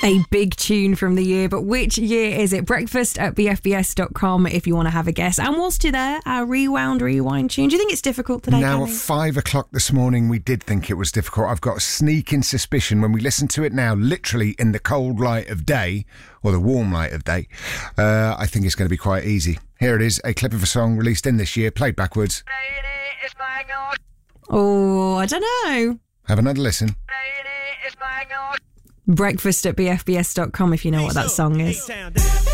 A big tune from the year, but which year is it? Breakfast at bfbs.com if you want to have a guess. And whilst you're there, our rewind tune. Do you think it's difficult today, Now, Kenny? at 5 o'clock this morning, we did think it was difficult. I've got a sneaking suspicion when we listen to it now, literally in the cold light of day, or the warm light of day, I think it's going to be quite easy. Here it is, a clip of a song released in this year, played backwards. Oh, I don't know. Have another listen. Breakfast at bfbs.com if you know what that song is.